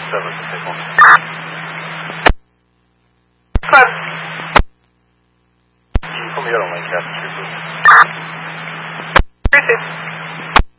7 to take on. Cut! You kommer göra om en cat. 36.